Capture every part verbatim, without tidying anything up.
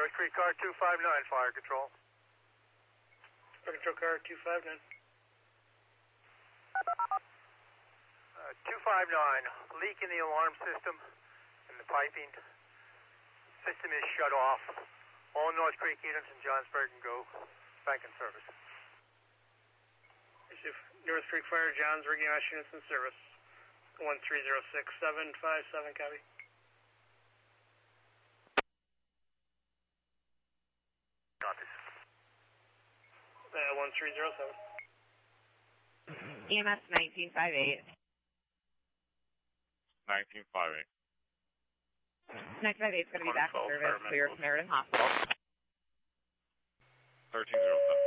North Creek car two five nine, fire control. Fire control car two five nine. Uh, two five nine, leak in the alarm system and the piping. System is shut off. All North Creek units in Johnsburg can go back in service. North Creek Fire, Johnsburg, E M S units in service. one three zero six seven five seven, copy. Copies. Uh, one three zero seven. E M S nineteen fifty-eight. nineteen fifty-eight. nineteen fifty-eight is going to be back in service. Clear from Meriden Hospital. thirteen oh seven.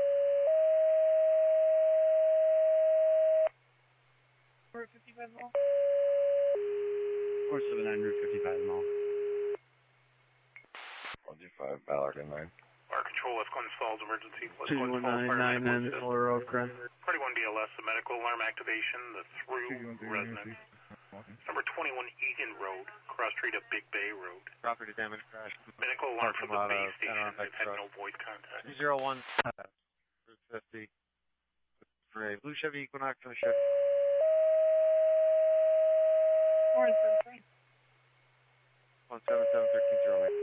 four fifty-five mall. four seven nine, Route fifty-five mall. one two five, Ballard in nine. Fire control, West Glen Falls emergency. two one nine nine nine, Miller Road, correct. thirty-one B L S, the medical alarm activation, the through residence. Number twenty-one Egan Road, cross street of Big Bay Road. Property damage crash. Medical alarm from the base station. They've had no void contact. zero one, Route fifty. For a blue Chevy Equinox and a Chevy. one seven seven, thirteen zero eight.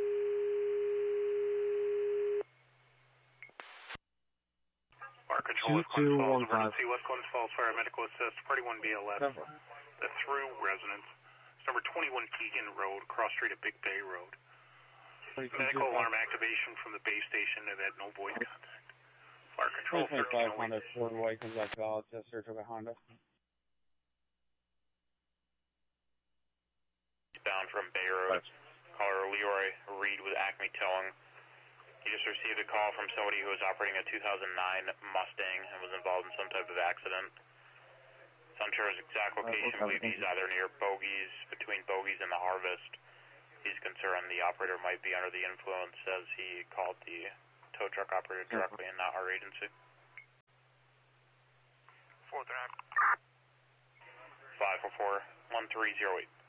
Fire control, West Glen Falls emergency. West Glen Falls Fire Medical Assist, thirty-one B L S. The through residence. It's number twenty-one Keegan Road, cross street of Big Bay Road. Medical alarm activation from the base station. They've had no void contact. Fire control, thirteen oh eight. Honda Ford White comes back to valid test search of a Honda. Bound from Bay Road. Caller Leroy Reed with Acme Towing. He just received a call from somebody who was operating a two thousand nine Mustang and was involved in some type of accident. It's unsure his exact location. I believe he's either near Bogies, between Bogies and the Harvest. He's concerned the operator might be under the influence as he called the tow truck operator directly and not our agency. Fourth round. five four four, one three zero eight.